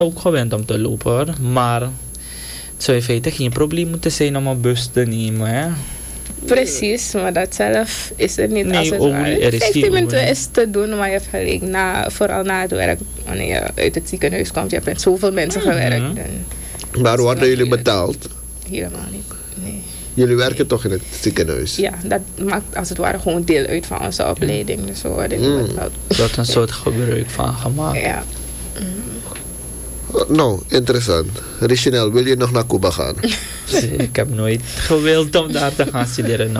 ook gewend om te lopen hoor. Maar het zou in feite geen probleem moeten zijn om een bus te nemen. Hè? Precies, maar dat zelf is er niet. Nee, als het ware. er is 15 minuten geen is te doen, maar je hebt gelijk. Vooral na het werk, wanneer je uit het ziekenhuis komt, je hebt met zoveel mensen gewerkt. Maar worden jullie betaald? Helemaal niet, nee. Jullie werken toch in het ziekenhuis? Ja, dat maakt als het ware gewoon deel uit van onze opleiding. Dus we worden niet betaald. Er wordt een soort gebruik van gemaakt. Ja. Nou, interessant. Richinel, wil je nog naar Cuba gaan? Ik heb nooit gewild om daar te gaan studeren.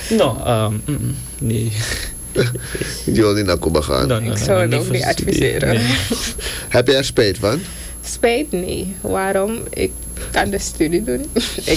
Nee. Je wil niet naar Cuba gaan? Ik zou het ook niet adviseren. Nee. Heb je er spijt van? Spijt? Nee. Waarom? Ik kan de studie doen.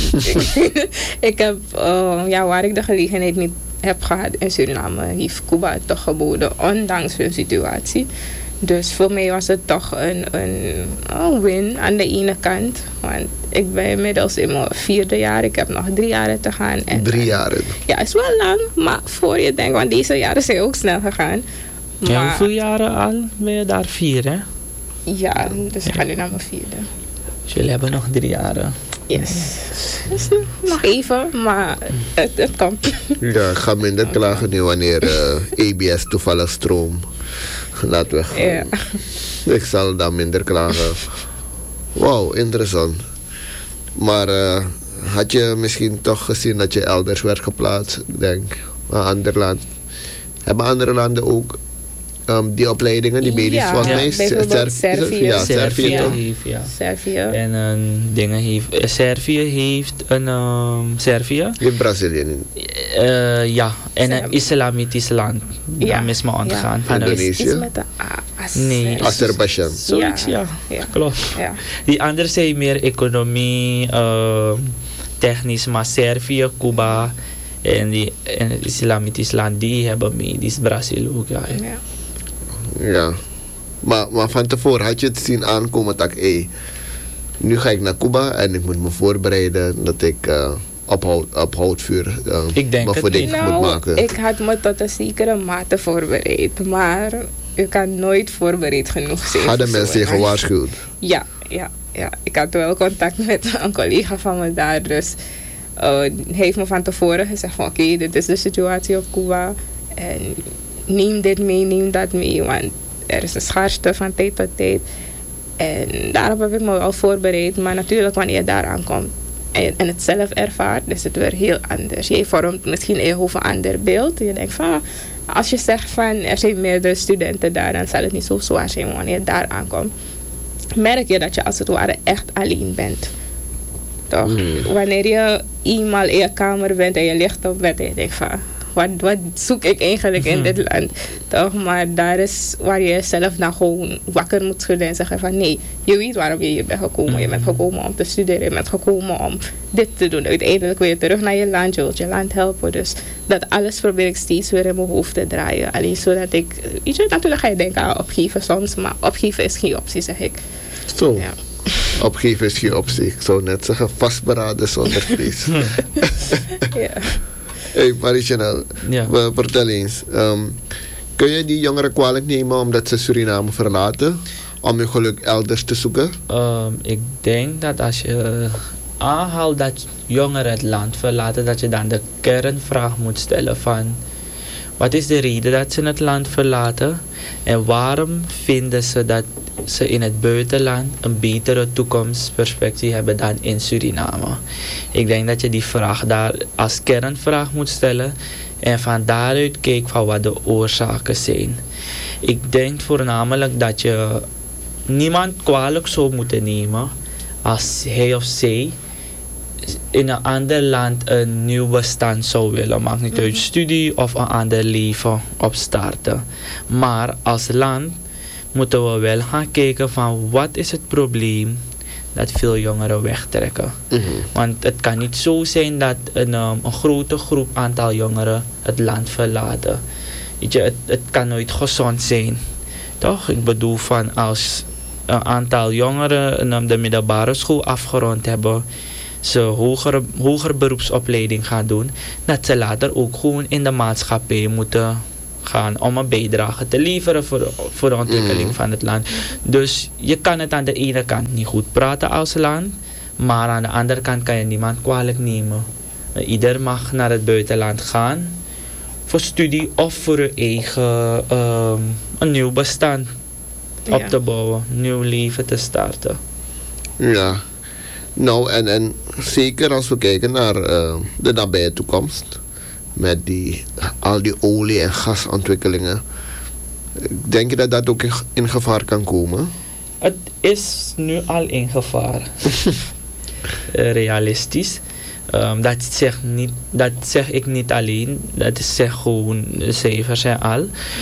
ik heb, waar ik de gelegenheid niet heb gehad in Suriname, heeft Cuba het toch geboden, ondanks hun situatie. Dus voor mij was het toch een win aan de ene kant. Want ik ben inmiddels in mijn 4e jaar. Ik heb nog 3 jaren te gaan. 3 jaren? Ja, is wel lang. Maar voor je denkt, want deze jaren zijn ook snel gegaan. Maar, ja, hoeveel jaren al ben je daar? 4, hè? Ja, dus ik ga nu naar mijn 4e. Dus jullie hebben nog 3 jaren. Yes. Dus nog even, maar het komt. Ja, ik ga minder klagen nu wanneer ABS toevallig stroom laat weg. Ja. Ik zal dan minder klagen. Wauw, interessant. Maar had je misschien toch gezien dat je elders werd geplaatst? Ik denk, een ander land. Hebben andere landen ook die opleidingen, die medisch? Ja, bijvoorbeeld Servië. Ja, Servië toch? Servië. En Servië heeft een... Servië? In Brazilië niet. Ja, en een islamitisch land. Ja. Dat is me ontgaan. Ja. Indonesië? Iets met de Nee. Azerbeidzjan. Zoiets, ja. Klopt. Ja. Die anderen zijn meer economie, technisch, maar Servië, Cuba en het islamitisch land, die hebben medisch, Brazil ook, ja. Ja. Maar van tevoren had je het zien aankomen dat nu ga ik naar Cuba en ik moet me voorbereiden dat ik op houtvuur mijn voeding moet maken. Ik had me tot een zekere mate voorbereid, maar je kan nooit voorbereid genoeg zijn. Hadden mensen je gewaarschuwd? Ja. Ik had wel contact met een collega van me daar, dus hij heeft me van tevoren gezegd van oké, dit is de situatie op Cuba en neem dit mee, neem dat mee, want er is een schaarste van tijd tot tijd. En daarop heb ik me wel voorbereid, maar natuurlijk wanneer je daar aankomt en het zelf ervaart, is het weer heel anders. Je vormt misschien in je hoofd een ander beeld. Je denkt van, als je zegt van er zijn meerdere studenten daar, dan zal het niet zo zwaar zijn wanneer je daar aankomt. Merk je dat je als het ware echt alleen bent. Toch? Wanneer je eenmaal in je kamer bent en je ligt op bed en je denkt van, wat zoek ik eigenlijk in dit land? Toch? Maar daar is waar je zelf dan gewoon wakker moet schudden en zeggen van nee, je weet waarom je hier bent gekomen. Je bent gekomen om te studeren, je bent gekomen om dit te doen. Uiteindelijk wil je terug naar je land, je wilt je land helpen. Dus dat alles probeer ik steeds weer in mijn hoofd te draaien. Alleen zodat ik, weet je, natuurlijk ga je denken aan opgeven soms, maar opgeven is geen optie, zeg ik. Zo. Ja. Opgeven is geen optie. Ik zou net zeggen vastberaden zonder vrees. Ja. Hey Marie-Chanel, vertel eens. Kun je die jongeren kwalijk nemen omdat ze Suriname verlaten? Om je geluk elders te zoeken? Ik denk dat als je aanhaalt dat jongeren het land verlaten, dat je dan de kernvraag moet stellen van wat is de reden dat ze het land verlaten en waarom vinden ze dat ze in het buitenland een betere toekomstperspectief hebben dan in Suriname. Ik denk dat je die vraag daar als kernvraag moet stellen en van daaruit kijkt van wat de oorzaken zijn. Ik denk voornamelijk dat je niemand kwalijk zou moeten nemen als hij of zij in een ander land een nieuw bestand zou willen. Maakt niet uit studie of een ander leven opstarten. Maar als land moeten we wel gaan kijken van wat is het probleem dat veel jongeren wegtrekken. Want het kan niet zo zijn dat een grote groep aantal jongeren het land verlaten. Weet je, het kan nooit gezond zijn. Toch? Ik bedoel van als een aantal jongeren de middelbare school afgerond hebben, ze hoger beroepsopleiding gaan doen, dat ze later ook gewoon in de maatschappij moeten gaan om een bijdrage te leveren voor de ontwikkeling van het land. Dus je kan het aan de ene kant niet goed praten als land, maar aan de andere kant kan je niemand kwalijk nemen. Ieder mag naar het buitenland gaan voor studie of voor je eigen een nieuw bestand op te bouwen, een nieuw leven te starten. Ja, nou en zeker als we kijken naar de nabije toekomst, met al die olie- en gasontwikkelingen, denk je dat dat ook in gevaar kan komen? Het is nu al in gevaar. Realistisch. Dat zeg ik niet alleen, dat zeg gewoon de cijfers en al.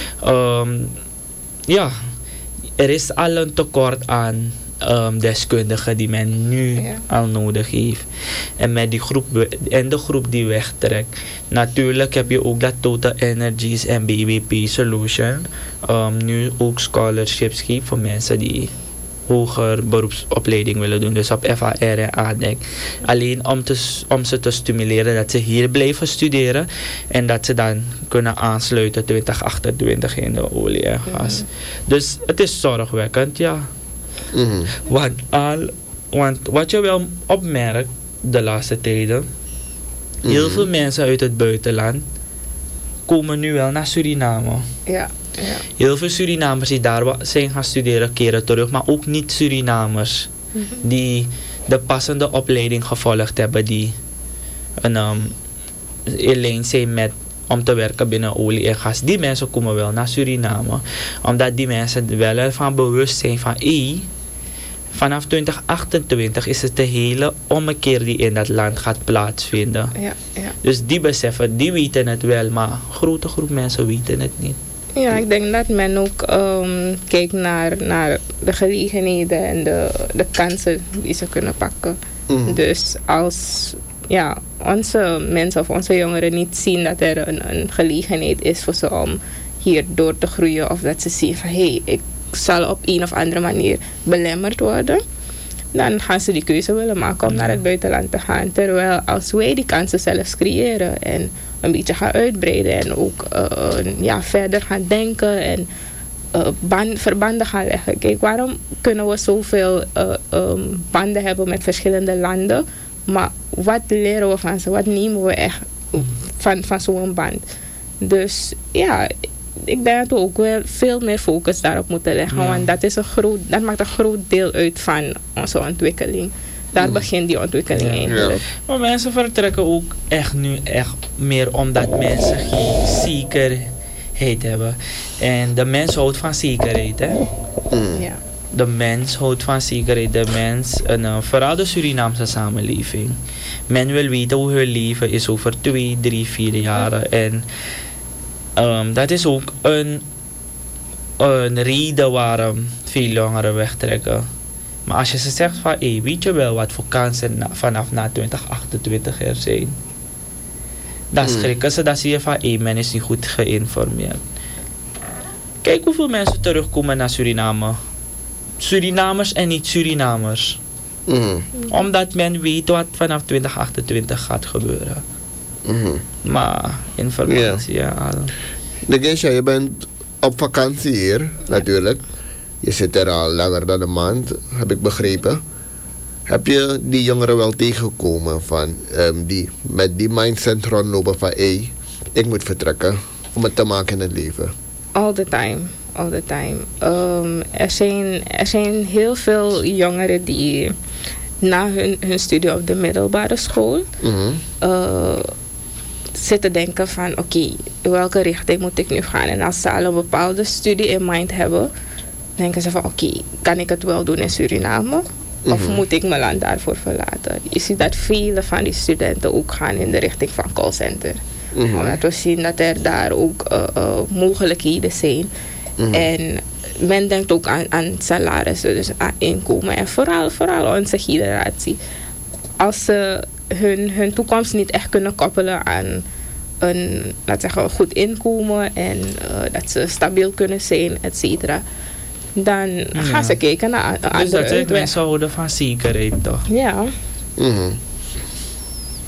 Ja, er is al een tekort aan deskundigen die men nu al nodig heeft. En met die groep en de groep die wegtrekt. Natuurlijk heb je ook dat Total Energies en BBP Solution nu ook scholarships geeft voor mensen die hoger beroepsopleiding willen doen, dus op FAR en ADEC. Alleen om ze te stimuleren dat ze hier blijven studeren en dat ze dan kunnen aansluiten 2028 in de olie en gas. Dus het is zorgwekkend, ja. Want wat je wel opmerkt de laatste tijden, heel veel mensen uit het buitenland komen nu wel naar Suriname. Ja. Heel veel Surinamers die daar zijn gaan studeren keren terug, maar ook niet Surinamers die de passende opleiding gevolgd hebben, die in lijn zijn om te werken binnen olie en gas. Die mensen komen wel naar Suriname, omdat die mensen wel ervan bewust zijn van vanaf 2028 is het de hele ommekeer die in dat land gaat plaatsvinden. Ja. Dus die beseffen, die weten het wel, maar een grote groep mensen weten het niet. Ja, ik denk dat men ook kijkt naar de gelegenheden en de kansen die ze kunnen pakken. Dus als onze mensen of onze jongeren niet zien dat er een gelegenheid is voor ze om hier door te groeien, of dat ze zien van ik zal op een of andere manier belemmerd worden, dan gaan ze die keuze willen maken om naar het buitenland te gaan. Terwijl als wij die kansen zelfs creëren en een beetje gaan uitbreiden en ook verder gaan denken en verbanden gaan leggen. Kijk, waarom kunnen we zoveel banden hebben met verschillende landen, maar wat leren we van ze? Wat nemen we echt van zo'n band? Dus ja, ik denk dat we ook wel veel meer focus daarop moeten leggen. Ja. Want dat maakt een groot deel uit van onze ontwikkeling. Daar begint die ontwikkeling eigenlijk. Ja. Maar mensen vertrekken ook nu echt meer omdat mensen geen zekerheid hebben. En de mens houdt van zekerheid, hè? Ja. De mens houdt van zekerheid. De mens, vooral de Surinaamse samenleving. Men wil weten hoe hun leven is over 2, 3, 4 jaren. En dat is ook een reden waarom veel jongeren wegtrekken. Maar als je ze zegt van, weet je wel wat voor kansen vanaf na 2028 er zijn? Dan schrikken ze, dan zie je van, men is niet goed geïnformeerd. Kijk hoeveel mensen terugkomen naar Suriname. Surinamers en niet-Surinamers. Omdat men weet wat vanaf 2028 gaat gebeuren. Maar informatie, Negesha, je bent op vakantie hier, natuurlijk. Je zit er al langer dan een maand, heb ik begrepen. Heb je die jongeren wel tegengekomen die met die mindset rondlopen van ik moet vertrekken om het te maken in het leven? All the time. Er zijn heel veel jongeren die na hun studie op de middelbare school zitten denken van oké, welke richting moet ik nu gaan? En als ze al een bepaalde studie in mind hebben, denken ze van oké, kan ik het wel doen in Suriname? Of moet ik mijn land daarvoor verlaten? Je ziet dat vele van die studenten ook gaan in de richting van callcenter. Omdat we zien dat er daar ook mogelijkheden zijn. En men denkt ook aan salarissen, dus aan inkomen. En vooral onze generatie. Als ze hun toekomst niet echt kunnen koppelen aan een goed inkomen en dat ze stabiel kunnen zijn, et cetera, dan gaan ze kijken naar andere uitweg. Dus dat mensen houden van zekerheid, toch? Ja.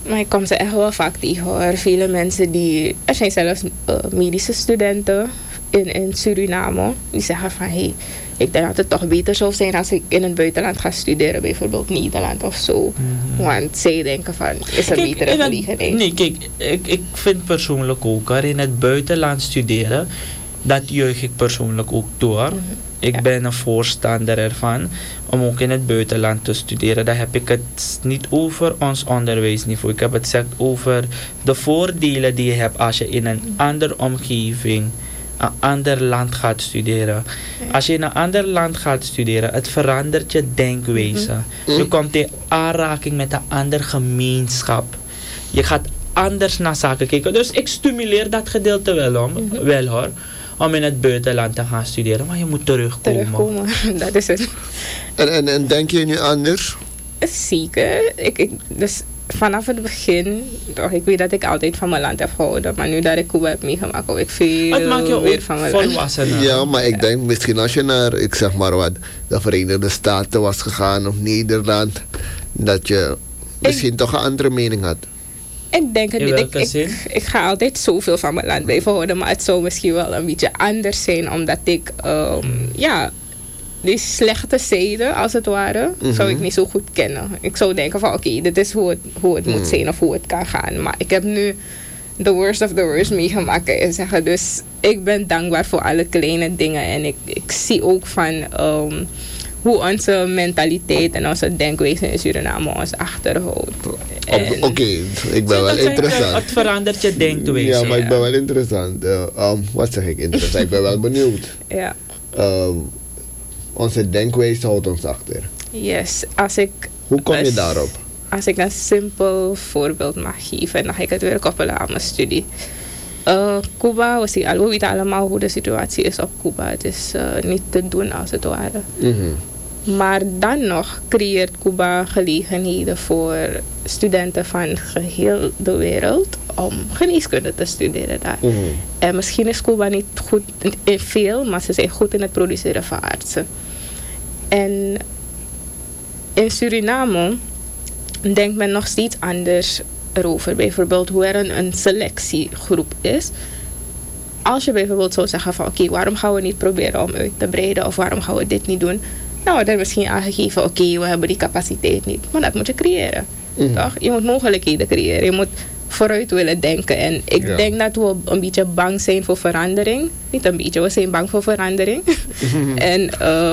Maar ik kom ze echt wel vaak tegen hoor. Vele mensen die... Er zijn zelfs medische studenten in Suriname. Die zeggen van... Hey, ik denk dat het toch beter zou zijn als ik in het buitenland ga studeren. Bijvoorbeeld Nederland of zo. Want zij denken van... Is een betere gelegenheid. Nee, kijk. Ik vind persoonlijk ook... in het buitenland studeren... Dat juich ik persoonlijk ook toe. Hoor. Ik ben een voorstander ervan om ook in het buitenland te studeren. Daar heb ik het niet over ons onderwijsniveau. Ik heb het gezegd over de voordelen die je hebt als je in een andere omgeving, een ander land gaat studeren. Als je in een ander land gaat studeren, het verandert je denkwijze. Je komt in aanraking met een ander gemeenschap. Je gaat anders naar zaken kijken. Dus ik stimuleer dat gedeelte wel hoor. Om in het buitenland te gaan studeren, maar je moet terugkomen. Dat is het. En denk je nu anders? Zeker. Dus vanaf het begin, toch, ik weet dat ik altijd van mijn land heb gehouden, maar nu dat ik Cuba heb meegemaakt, hou ik veel meer van mijn land. Ja, maar ik denk misschien als je naar, ik zeg maar wat, de Verenigde Staten was gegaan of Nederland, dat je misschien toch een andere mening had. Ik denk het niet. Ik ga altijd zoveel van mijn land blijven houden, maar het zou misschien wel een beetje anders zijn, omdat ik, die slechte zijde, als het ware, zou ik niet zo goed kennen. Ik zou denken van, oké, dit is hoe het moet zijn of hoe het kan gaan. Maar ik heb nu the worst of the worst meegemaakt, kan je zeggen. Dus ik ben dankbaar voor alle kleine dingen en ik zie ook van... hoe onze mentaliteit en onze denkwijze in Suriname ons achterhoudt. Oké, ik ben wel interessant. Het verandert je denkwijze. Ja, maar ik ben wel interessant. Wat zeg ik interessant? Ik ben wel benieuwd. Ja. Onze denkwijze houdt ons achter. Yes. Hoe kom je daarop? Als ik een simpel voorbeeld mag geven, dan ga ik het weer koppelen aan mijn studie. Cuba, we weten allemaal hoe de situatie is op Cuba. Het is niet te doen als het ware. Maar dan nog creëert Cuba gelegenheden voor studenten van geheel de wereld om geneeskunde te studeren daar. En misschien is Cuba niet goed in veel, maar ze zijn goed in het produceren van artsen. En in Suriname denkt men nog steeds anders erover. Bijvoorbeeld hoe er een selectiegroep is. Als je bijvoorbeeld zou zeggen van oké, waarom gaan we niet proberen om uit te breiden of waarom gaan we dit niet doen? Nou, wordt er misschien aangegeven, oké, we hebben die capaciteit niet. Maar dat moet je creëren. Toch? Je moet mogelijkheden creëren. Je moet vooruit willen denken. En ik denk dat we een beetje bang zijn voor verandering. Niet een beetje, we zijn bang voor verandering. En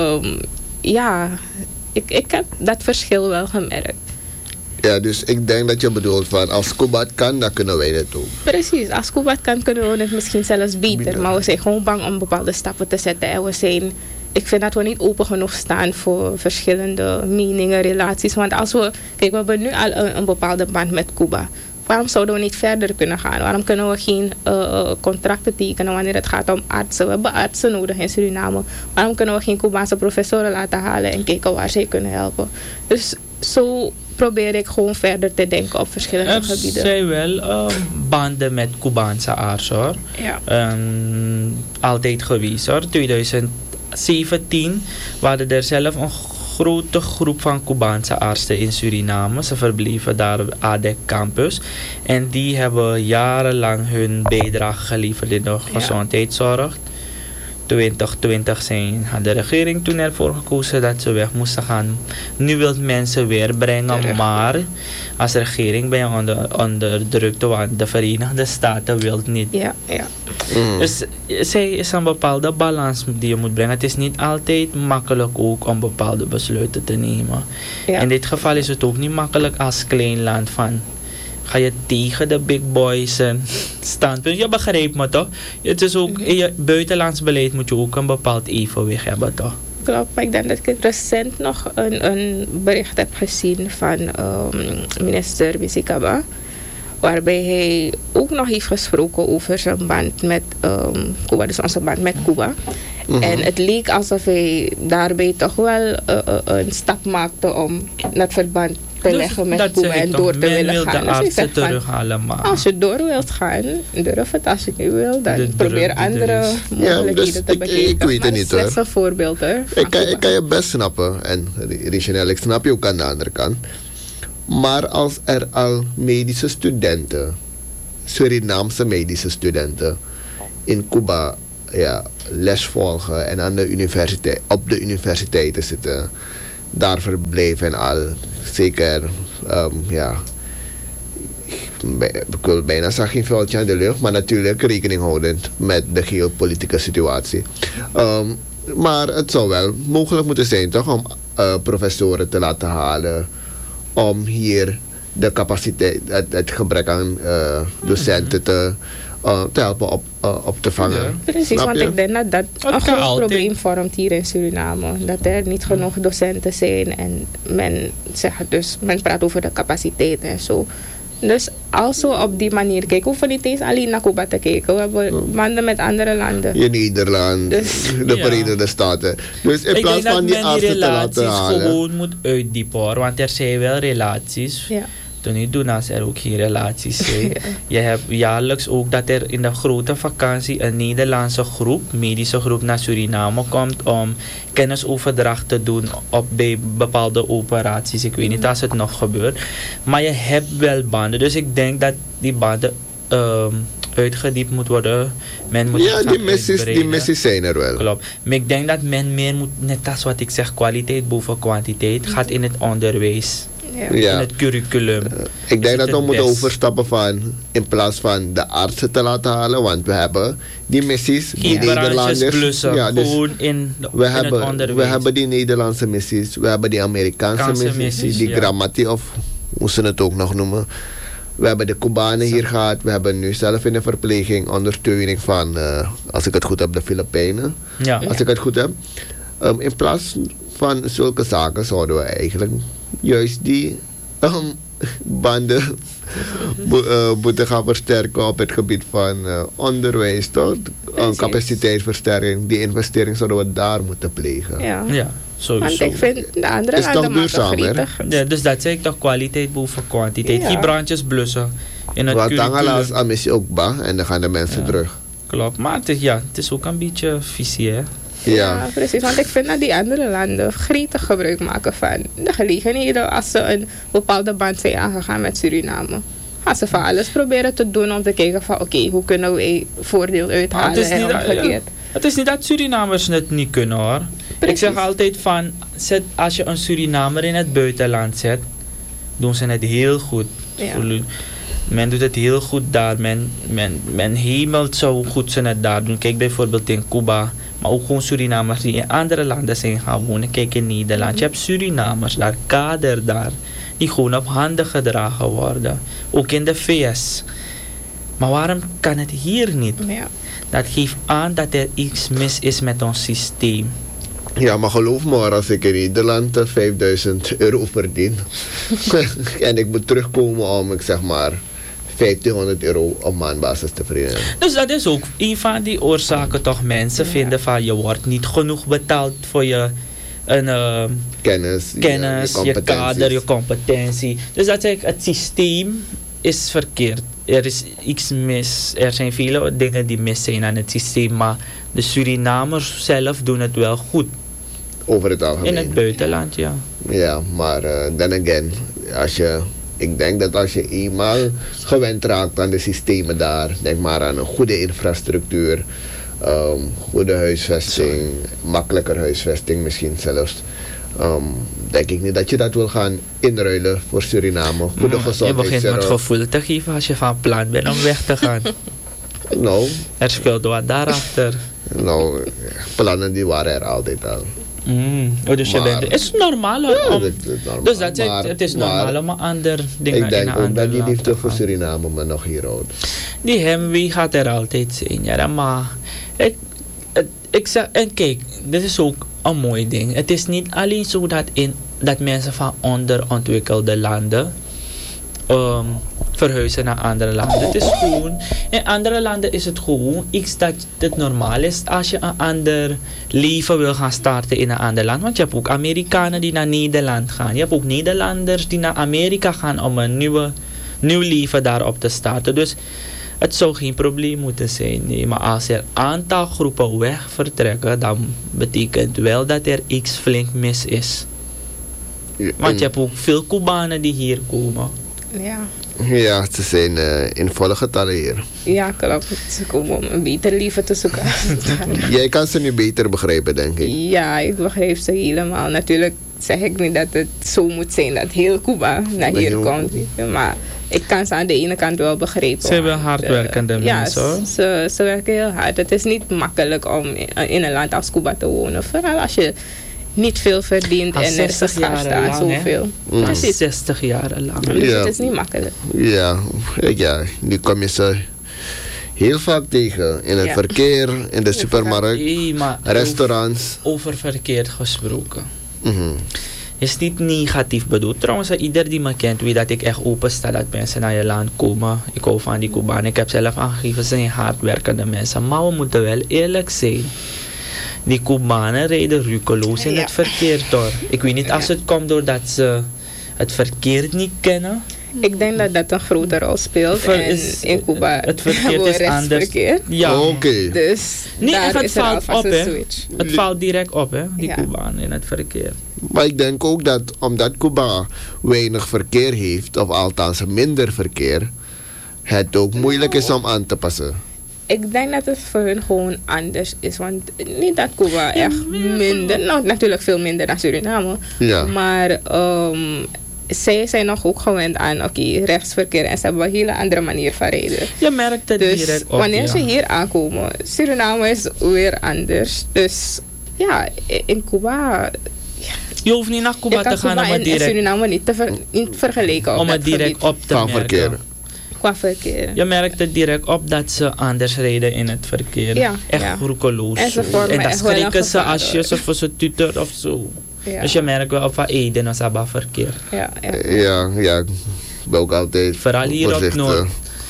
ik heb dat verschil wel gemerkt. Ja, dus ik denk dat je bedoelt van als Cuba het kan, dan kunnen wij het ook. Precies, als Cuba het kan, kunnen we het misschien zelfs beter. Maar we zijn gewoon bang om bepaalde stappen te zetten. En ik vind dat we niet open genoeg staan voor verschillende meningen, relaties. Want we hebben nu al een bepaalde band met Cuba. Waarom zouden we niet verder kunnen gaan? Waarom kunnen we geen contracten tekenen wanneer het gaat om artsen? We hebben artsen nodig in Suriname. Waarom kunnen we geen Cubaanse professoren laten halen en kijken waar zij kunnen helpen? Dus zo probeer ik gewoon verder te denken op verschillende gebieden. Er zijn wel banden met Cubaanse artsen hoor. Ja. Altijd geweest hoor. 2017 waren er zelf een grote groep van Cubaanse artsen in Suriname. Ze verbleven daar op ADEC campus. En die hebben jarenlang hun bijdrage geleverd in de gezondheidszorg. 2020 had de regering toen ervoor gekozen dat ze weg moesten gaan. Nu wil mensen weer brengen, maar als regering ben je onder druk, want de Verenigde Staten wil het niet. Ja. Dus zij is een bepaalde balans die je moet brengen. Het is niet altijd makkelijk ook om bepaalde besluiten te nemen. Ja. In dit geval is het ook niet makkelijk als klein land van... Ga je tegen de big boys standpunt? Je begrijpt me toch? Het is ook, in je buitenlands beleid moet je ook een bepaald evenwicht hebben toch? Klopt, maar ik denk dat ik recent nog een bericht heb gezien van minister Bisikaba. Waarbij hij ook nog heeft gesproken over zijn band met Cuba, dus onze band met Cuba. En het leek alsof hij daarbij toch wel een stap maakte om dat verband te leggen met Cuba en door te willen gaan. De artsen terughalen, maar als je door wilt gaan, durf het. Als je niet wil, dan probeer andere mogelijkheden te bekijken. Ik weet het niet hoor. Dat is een voorbeeld hoor. Ik kan je best snappen. En Richanel, ik snap je ook aan de andere kant. Maar als er al medische studenten, Surinaamse medische studenten, in Cuba les volgen en op de universiteiten zitten, daar verblijven en al, zeker, ik wil bijna zeggen geen vuiltje aan de lucht, maar natuurlijk rekening houdend met de geopolitieke situatie. Maar het zou wel mogelijk moeten zijn toch om professoren te laten halen om hier de capaciteit, het gebrek aan docenten te helpen op te vangen. Ja. Precies, want ik denk dat een groot probleem vormt hier in Suriname. Dat er niet genoeg docenten zijn en men praat over de capaciteit en zo. Dus als we op die manier kijken, hoeven we niet eens alleen naar Cuba te kijken. We hebben banden met andere landen. In Nederland, de Verenigde Staten. Dus in plaats van die artsen te laten halen. Gewoon moet uitdiepen hoor, want er zijn wel relaties. Ja. Toen niet doen als er ook geen relaties zijn. Je hebt jaarlijks ook dat er in de grote vakantie een Nederlandse groep, medische groep naar Suriname komt om kennisoverdracht te doen bij bepaalde operaties. Ik weet niet als het nog gebeurt. Maar je hebt wel banden. Dus ik denk dat die banden uitgediept moet worden. Men moet die missies zijn er wel. Klopt. Maar ik denk dat men meer moet, net als wat ik zeg, kwaliteit boven kwantiteit, gaat in het onderwijs. Ja. In het curriculum. Ik denk dat we moeten overstappen van, in plaats van de artsen te laten halen, want we hebben die missies, die Nederlanders. Blussen, dus gewoon in het onderwijs. We hebben die Nederlandse missies, we hebben die Amerikaanse missies, die Grammatie of hoe ze het ook nog noemen. We hebben de Cubanen hier gehad, we hebben nu zelf in de verpleging ondersteuning van, als ik het goed heb, de Filipijnen. Ja. Als ik het goed heb. In plaats van zulke zaken zouden we eigenlijk juist die banden moeten gaan versterken op het gebied van onderwijs, toch? Capaciteitsversterking, die investering zouden we daar moeten plegen. Ja, sowieso. Want ik vind de andere is toch duurzamer? Ja, dus dat zeg ik toch, kwaliteit boven kwantiteit. Die brandjes blussen in het curriculum. Want dan helaas aan missie ook ba en dan gaan de mensen terug. Klopt, maar het is ook een beetje visie, hè? Ja, precies. Want ik vind dat die andere landen gretig gebruik maken van de gelegenheden als ze een bepaalde band zijn aangegaan met Suriname. Gaan ze van alles proberen te doen om te kijken van oké, hoe kunnen wij voordeel uithalen en omgekeerd. Het is niet dat Surinamers het niet kunnen hoor. Precies. Ik zeg altijd van, als je een Surinamer in het buitenland zet, doen ze het heel goed. Ja. Men doet het heel goed daar. Men hemelt zo goed ze het daar doen. Kijk bijvoorbeeld in Cuba. Maar ook gewoon Surinamers die in andere landen zijn gaan wonen. Kijk in Nederland. Je hebt Surinamers daar, kader daar. Die gewoon op handen gedragen worden. Ook in de VS. Maar waarom kan het hier niet? Ja. Dat geeft aan dat er iets mis is met ons systeem. Ja, maar geloof me, als ik in Nederland €5.000 verdien en ik moet terugkomen om, ik zeg maar, €1.500 op maandbasis te verdienen. Dus dat is ook een van die oorzaken toch. Mensen vinden van je wordt niet genoeg betaald voor je kennis, je kader, je competentie. Dus dat zeg ik, het systeem is verkeerd. Er is iets mis. Er zijn vele dingen die mis zijn aan het systeem, maar de Surinamers zelf doen het wel goed. Over het algemeen. In het buitenland, ja. Ja, maar then again, ik denk dat als je eenmaal gewend raakt aan de systemen daar, denk maar aan een goede infrastructuur, goede huisvesting, makkelijker huisvesting misschien zelfs. Denk ik niet dat je dat wil gaan inruilen voor Suriname. Goede gezondheidszorg. Je begint me het gevoel te geven als je van plan bent om weg te gaan. Nou. Er speelt wat daarachter. Nou, plannen die waren er altijd al. Dus het is normaal. Dus dat maar, het is normaal om andere dingen ik denk in een ook ander dat die land liefde te voor gaan. Suriname me nog hier houdt. Die hemwee gaat er altijd zijn. Ja, maar ik zeg, en kijk, dit is ook een mooi ding. Het is niet alleen zo dat mensen van onderontwikkelde landen verhuizen naar andere landen. Het is gewoon, in andere landen is het gewoon iets dat het normaal is als je een ander leven wil gaan starten in een ander land. Want je hebt ook Amerikanen die naar Nederland gaan. Je hebt ook Nederlanders die naar Amerika gaan om een nieuw leven daarop te starten. Dus het zou geen probleem moeten zijn. Nee, maar als er een aantal groepen weg vertrekken, dan betekent wel dat er iets flink mis is. Want je hebt ook veel Cubanen die hier komen. Ja. Ja, ze zijn in volle getallen hier. Ja, klopt. Ze komen om een beter leven te zoeken. Jij kan ze nu beter begrijpen, denk ik. Ja, ik begrijp ze helemaal. Natuurlijk zeg ik niet dat het zo moet zijn dat heel Cuba naar hier komt. Maar ik kan ze aan de ene kant wel begrijpen. Ze hebben hardwerkende mensen, hoor. Ja, ze werken heel hard. Het is niet makkelijk om in een land als Cuba te wonen. Vooral als je niet veel verdient Al en er is 60 jaar staan lang, hè? zoveel. Precies. 60 jaar lang. Dus Ja. het is niet makkelijk. Ja, nu kom je ze heel vaak tegen. In het Ja. verkeer, in de supermarkt, Hey, maar restaurants. over verkeerd gesproken. Mhm. Is niet negatief bedoeld. Trouwens, ieder die me kent weet dat ik echt open sta dat mensen naar je land komen. Ik hou van die Cubanen. Ik heb zelf aangegeven, ze zijn hardwerkende mensen. Maar we moeten wel eerlijk zijn. Die Cubanen rijden rukeloos in het verkeer, toch? Ik weet niet als het komt doordat ze het verkeer niet kennen. Ik denk dat dat een grote rol speelt. En in Cuba het verkeer hebben we is anders. rechtsverkeer. Ja. Oké. Dus Nee, daar het is er valt alvast op, een hè. switch. Het valt direct op, hè, die Ja. Cubanen in het verkeer. Maar ik denk ook dat omdat Cuba weinig verkeer heeft, of althans minder verkeer, het ook moeilijk is om aan te passen. Ik denk dat het voor hun gewoon anders is. Want niet dat Cuba echt minder... Nou, natuurlijk veel minder dan Suriname. Ja. Maar zij zijn nog ook gewend aan rechtsverkeer. En ze hebben een hele andere manier van rijden. Je merkt het Dus direct op, wanneer ja. ze hier aankomen... Suriname is weer anders. Dus ja, in Cuba... Je hoeft niet naar Cuba je te kan gaan Cuba om het en direct, Suriname niet vergelijken op om dat het direct gebied. op te Van merken. verkeer. Qua verkeer. Je merkt het direct op dat ze anders rijden in het verkeer. Ja, echt ja. roekeloos. En ze vormen En dan echt wel een schrikken ze gevaar, als je ze voor ze tutert of zo. Ja. Dus je merkt wel van Eden als dat verkeer. Ja, ja. Ja, ik ben ook altijd Vooral hier op voorzichtig. Noord.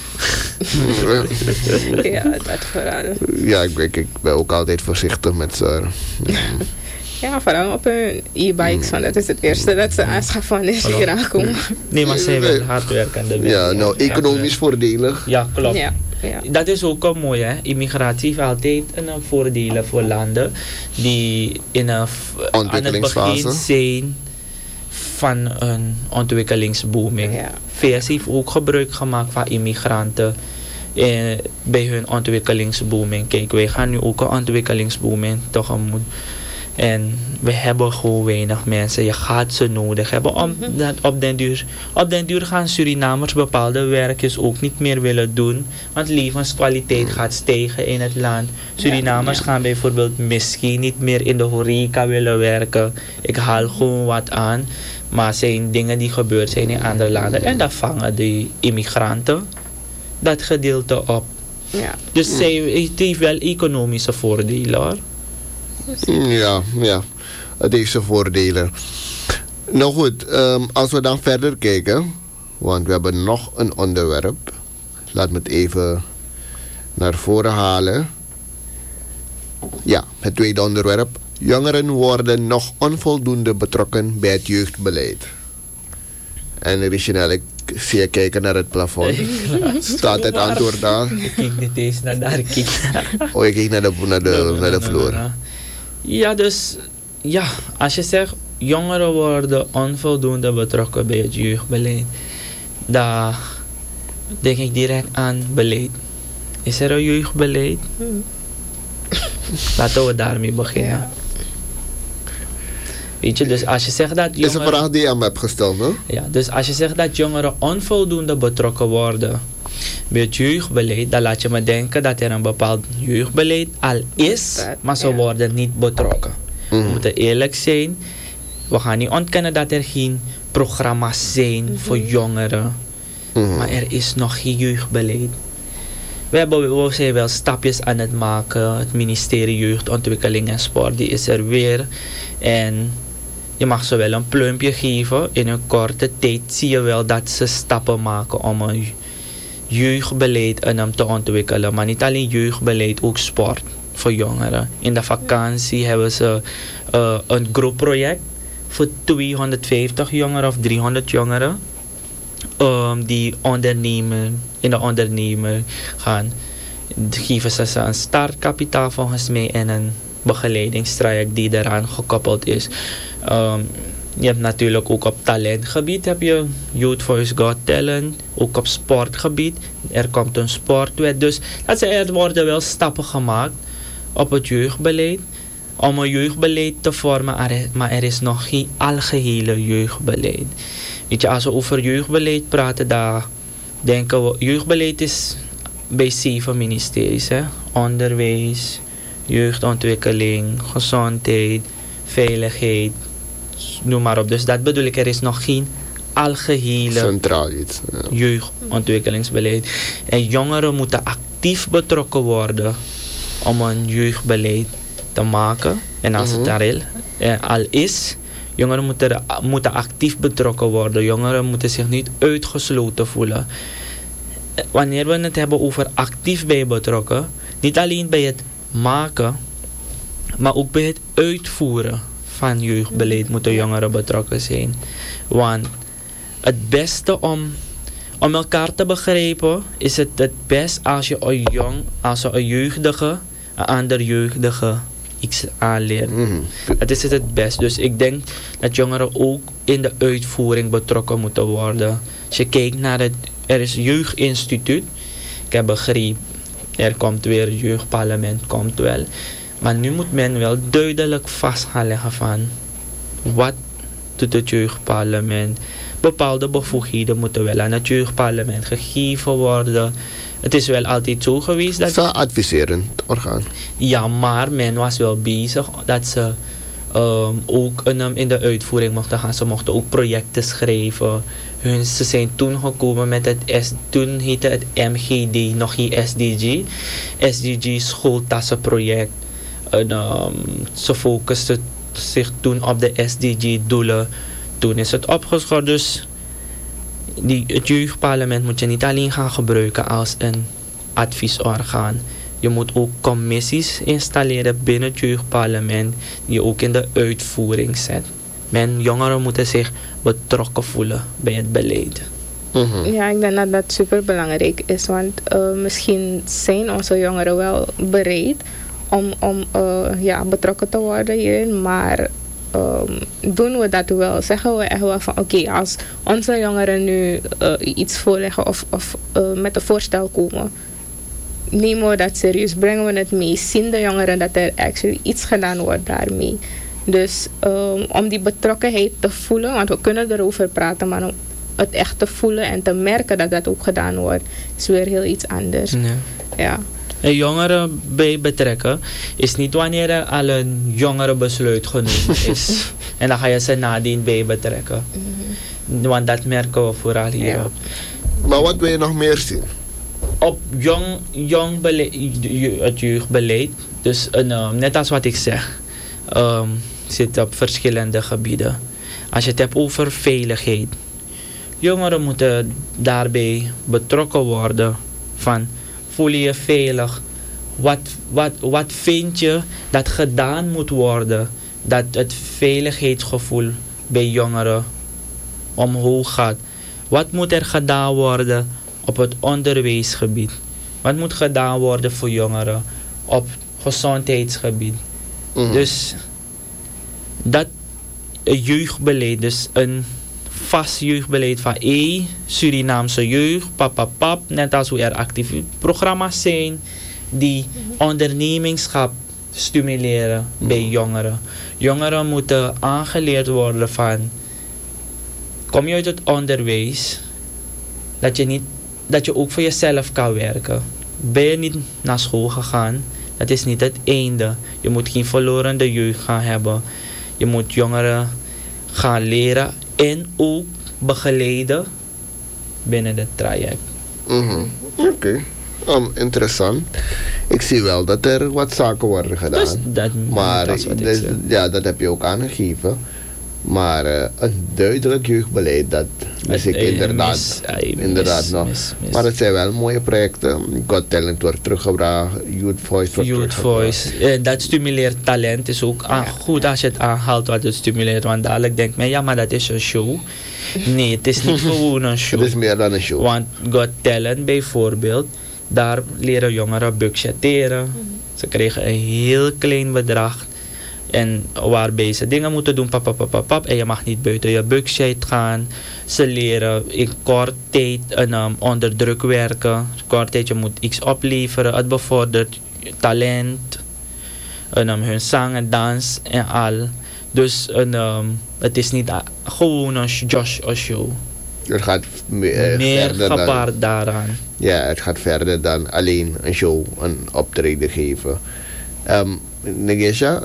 Ja, dat vooral. Ja, ik ben ook altijd voorzichtig met ze. Ja, vooral op hun e-bikes, want dat is het eerste dat ze aanschaffen wanneer ze hier aankomen. Nee, maar zij wel hardwerkende Ja, mensen. nou, economisch voordelig. Ja, klopt. Ja, ja. Dat is ook wel mooi, hè. Immigratie heeft altijd een voordelen voor landen die in een aan het Ontwikkelingsfase. begin zijn van een ontwikkelingsbooming. Ja. VS heeft ook gebruik gemaakt van immigranten bij hun ontwikkelingsbooming. Kijk, wij gaan nu ook een ontwikkelingsbooming tegemoet. En we hebben gewoon weinig mensen. Je gaat ze nodig hebben. Omdat op den duur gaan Surinamers bepaalde werkjes ook niet meer willen doen. Want levenskwaliteit gaat stijgen in het land. Surinamers gaan bijvoorbeeld misschien niet meer in de horeca willen werken. Ik haal gewoon wat aan. Maar het zijn dingen die gebeurd zijn in andere landen. En dan vangen die immigranten dat gedeelte op. Ja. Dus het heeft wel economische voordelen, hoor. Ja, het heeft zijn voordelen. Nou goed, als we dan verder kijken, want we hebben nog een onderwerp. Laat me het even naar voren halen. Ja, het tweede onderwerp. Jongeren worden nog onvoldoende betrokken bij het jeugdbeleid. En Richinel, ik zie je kijken naar het plafond. Staat het antwoord daar? Ik kijk niet eens naar daar. Oh, ik kijk naar de vloer. Ja, dus ja, als je zegt jongeren worden onvoldoende betrokken bij het jeugdbeleid, dan denk ik direct aan beleid. Is er een jeugdbeleid? Laten we daarmee beginnen. Ja. Weet je, dus als je zegt dat Is een jongeren... vraag die je aan me hebt gesteld, hè? Ja, dus als je zegt dat jongeren onvoldoende betrokken worden bij het jeugdbeleid, dan laat je me denken dat er een bepaald jeugdbeleid al is, maar ze worden niet betrokken. We moeten eerlijk zijn. We gaan niet ontkennen dat er geen programma's zijn voor jongeren, maar er is nog geen jeugdbeleid. We zijn wel stapjes aan het maken. Het ministerie Jeugdontwikkeling en Sport, die is er weer. En je mag ze wel een pluimpje geven. In een korte tijd zie je wel dat ze stappen maken om een jeugdbeleid te ontwikkelen. Maar niet alleen jeugdbeleid, ook sport voor jongeren. In de vakantie hebben ze een groepproject voor 250 jongeren of 300 jongeren. Die in de ondernemer gaan. Geven ze een startkapitaal volgens mij en een begeleidingstraject die eraan gekoppeld is. Je hebt natuurlijk ook op talentgebied heb je Youth Voice Got Talent. Ook op sportgebied. Er komt een sportwet. Dus er worden wel stappen gemaakt op het jeugdbeleid. Om een jeugdbeleid te vormen. Maar er is nog geen algehele jeugdbeleid. Weet je, als we over jeugdbeleid praten, dan denken we... Jeugdbeleid is bij 7 ministeries. Hè? Onderwijs, jeugdontwikkeling, gezondheid, veiligheid... Noem maar op. Dus dat bedoel ik, er is nog geen algehele centraal iets. Ja. Jeugdontwikkelingsbeleid. En jongeren moeten actief betrokken worden om een jeugdbeleid te maken. En als het daar al is, jongeren moeten actief betrokken worden. Jongeren moeten zich niet uitgesloten voelen. Wanneer we het hebben over actief bij betrokken, niet alleen bij het maken, maar ook bij het uitvoeren van jeugdbeleid moeten jongeren betrokken zijn. Want het beste om elkaar te begrijpen is het best als je als een jeugdige een ander jeugdige iets aanleert. Dat is het best. Dus ik denk dat jongeren ook in de uitvoering betrokken moeten worden. Als je kijkt naar er is jeugdinstituut. Ik heb begrepen, er komt weer jeugdparlement, komt wel. Maar nu moet men wel duidelijk vast gaan leggen van wat doet het jeugdparlement. Bepaalde bevoegdheden moeten wel aan het jeugdparlement gegeven worden. Het is wel altijd zo geweest dat... Het is een adviserend orgaan. Ja, maar men was wel bezig dat ze ook in de uitvoering mochten gaan. Ze mochten ook projecten schrijven. Ze zijn toen gekomen met toen heette het MGD, nog geen SDG. SDG schooltassenproject. Ze focusten zich toen op de SDG-doelen. Toen is het opgeschort. Dus het jeugdparlement moet je niet alleen gaan gebruiken als een adviesorgaan. Je moet ook commissies installeren binnen het jeugdparlement die ook in de uitvoering zet. Jongeren moeten zich betrokken voelen bij het beleid. Ja, ik denk dat dat super belangrijk is. Want misschien zijn onze jongeren wel bereid om betrokken te worden hierin. Maar doen we dat wel? Zeggen we echt wel van oké, als onze jongeren nu iets voorleggen of met een voorstel komen, nemen we dat serieus, brengen we het mee, zien de jongeren dat er actually iets gedaan wordt daarmee. Dus om die betrokkenheid te voelen, want we kunnen erover praten, maar om het echt te voelen en te merken dat dat ook gedaan wordt, is weer heel iets anders. Ja. En jongeren bij betrekken is niet wanneer er al een jongerenbesluit genomen is. En dan ga je ze nadien bij betrekken. Want dat merken we vooral hier. Ja. Maar wat wil je nog meer zien? Op jong beleid, het jeugdbeleid, dus net als wat ik zeg, zit op verschillende gebieden. Als je het hebt over veiligheid, jongeren moeten daarbij betrokken worden van voel je je veilig? Wat vind je dat gedaan moet worden dat het veiligheidsgevoel bij jongeren omhoog gaat? Wat moet er gedaan worden op het onderwijsgebied? Wat moet gedaan worden voor jongeren op gezondheidsgebied? Dus dat jeugdbeleid, dus een vast jeugdbeleid van Surinaamse jeugd, pap, net als hoe er actieve programma's zijn die ondernemingschap stimuleren bij jongeren. Jongeren moeten aangeleerd worden van, kom je uit het onderwijs, dat je ook voor jezelf kan werken. Ben je niet naar school gegaan, dat is niet het einde. Je moet geen verlorende jeugd gaan hebben. Je moet jongeren gaan leren en ook begeleiden binnen het traject. Oké. Interessant. Ik zie wel dat er wat zaken worden gedaan. Dus dat heb je ook aangegeven. Maar een duidelijk jeugdbeleid, dat is ik inderdaad nog. Maar het zijn wel mooie projecten. Got Talent wordt teruggebracht, Youth Voice wordt teruggebracht. Dat stimuleert talent. Is ook goed als je het aanhaalt wat het stimuleert. Want dadelijk denkt men, ja, maar dat is een show. Nee, het is niet gewoon een show. Het is meer dan een show. Want Got Talent bijvoorbeeld, daar leren jongeren budgetteren. Ze kregen een heel klein bedrag. En waarbij ze dingen moeten doen, pap. En je mag niet buiten je buikscheid gaan. Ze leren in kort tijd onder druk werken. Kort tijd, je moet iets opleveren. Het bevordert talent. Hun zang en dans en al. Dus het is niet gewoon een show. Het gaat meer verder gepaard daaraan. Ja, het gaat verder dan alleen een show, een optreden geven. Negesha,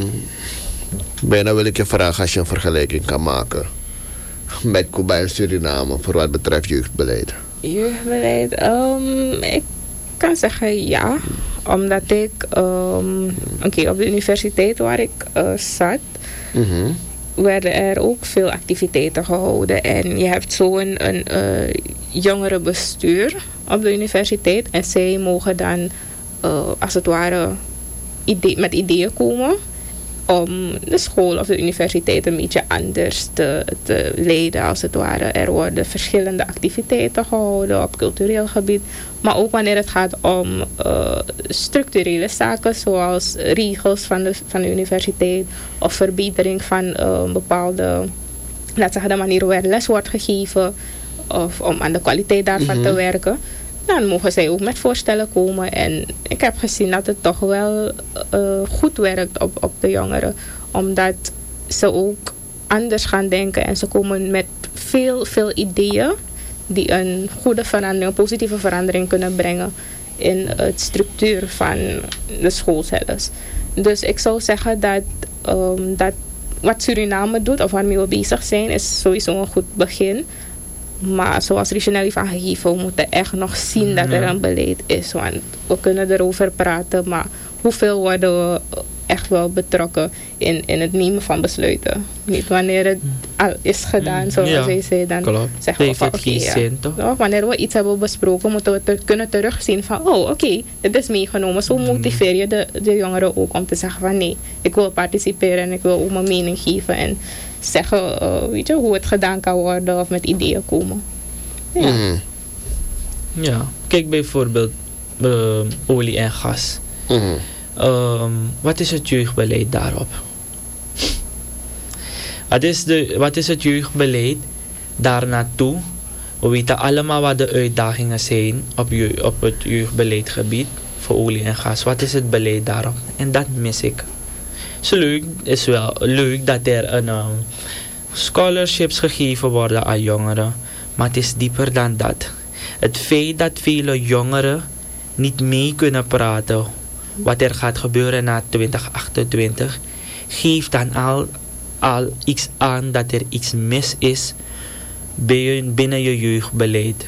bijna wil ik je vragen als je een vergelijking kan maken met Cuba en Suriname voor wat betreft jeugdbeleid. Jeugdbeleid, ik kan zeggen ja, omdat ik op de universiteit waar ik zat, werden er ook veel activiteiten gehouden. En je hebt zo'n jongerenbestuur op de universiteit. En zij mogen dan, als het ware, met ideeën komen om de school of de universiteit een beetje anders te leiden, als het ware. Er worden verschillende activiteiten gehouden op cultureel gebied. Maar ook wanneer het gaat om structurele zaken, zoals regels van de universiteit of verbetering van bepaalde, laat zeggen, de manier waarop les wordt gegeven of om aan de kwaliteit daarvan te werken. Dan mogen zij ook met voorstellen komen. En ik heb gezien dat het toch wel goed werkt op de jongeren. Omdat ze ook anders gaan denken. En ze komen met veel ideeën die een goede verandering, een positieve verandering kunnen brengen in het structuur van de school zelfs. Dus ik zou zeggen dat wat Suriname doet, of waarmee we bezig zijn, is sowieso een goed begin. Maar zoals Richelle heeft aangegeven, we moeten echt nog zien dat er een beleid is. Want we kunnen erover praten, maar hoeveel worden we echt wel betrokken in het nemen van besluiten? Niet wanneer het al is gedaan, zoals jij zei, dan zeggen we van oké, wanneer we iets hebben besproken, moeten we kunnen terugzien van oké, dit is meegenomen. Zo motiveer je de jongeren ook om te zeggen van nee, ik wil participeren en ik wil ook mijn mening geven en zeggen hoe het gedaan kan worden of met ideeën komen. Ja, ja. Kijk bijvoorbeeld olie en gas. Wat is het jeugdbeleid daarop? Wat is het jeugdbeleid daar naartoe? We weten allemaal wat de uitdagingen zijn op het jeugdbeleidgebied voor olie en gas. Wat is het beleid daarop? En dat mis ik. Het is wel leuk dat er scholarships gegeven worden aan jongeren. Maar het is dieper dan dat. Het feit dat vele jongeren niet mee kunnen praten wat er gaat gebeuren na 2028, geeft dan al iets aan dat er iets mis is binnen je jeugdbeleid.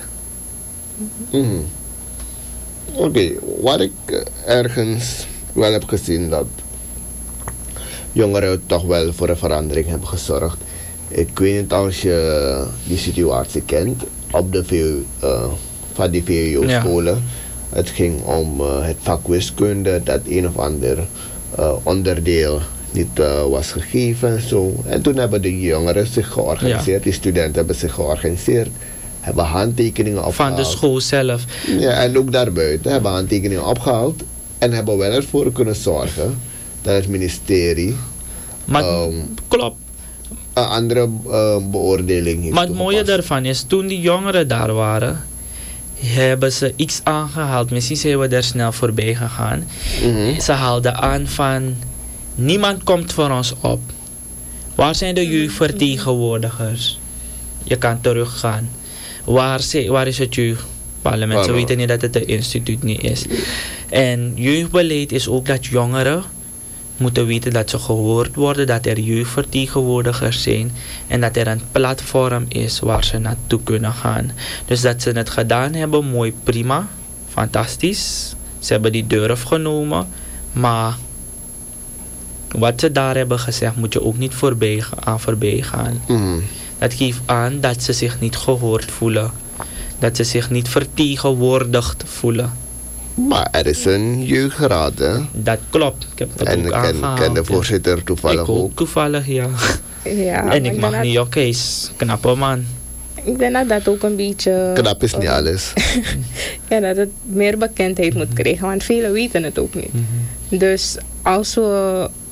Oké, wat ik ergens wel heb gezien, dat jongeren toch wel voor een verandering hebben gezorgd. Ik weet niet als je die situatie kent op de van die VWO-scholen. Ja. Het ging om het vak wiskunde, dat een of ander onderdeel niet was gegeven en zo. En toen hebben de jongeren zich georganiseerd, die studenten hebben zich georganiseerd, hebben handtekeningen opgehaald. Van de school zelf. Ja, en ook daarbuiten hebben handtekeningen opgehaald en hebben wel ervoor kunnen zorgen dat het ministerie klopt. Een andere beoordeling heeft. Maar het mooie daarvan is, toen die jongeren daar waren, hebben ze iets aangehaald. Misschien zijn we daar snel voorbij gegaan. Ze haalden aan van niemand komt voor ons op. Waar zijn de jeugdvertegenwoordigers? Je kan teruggaan. Waar is het jeugdparlement? Ze weten niet dat het een instituut niet is. En jeugdbeleid is ook dat jongeren moeten weten dat ze gehoord worden, dat er jeugdvertegenwoordigers zijn en dat er een platform is waar ze naartoe kunnen gaan. Dus dat ze het gedaan hebben, mooi, prima, fantastisch. Ze hebben die durf genomen, maar wat ze daar hebben gezegd moet je ook niet voorbij gaan. Dat geeft aan dat ze zich niet gehoord voelen, dat ze zich niet vertegenwoordigd voelen. Maar er is een jeugdraad, hè? Dat klopt. Ik heb dat ook aangehaald. En ken de voorzitter toevallig ook? Toevallig, ja. Ja, en ik mag niet, oké, is knappe man. Ik denk dat dat ook een beetje... Knap is niet alles. Ja, dat het meer bekendheid moet krijgen, want velen weten het ook niet. Dus als we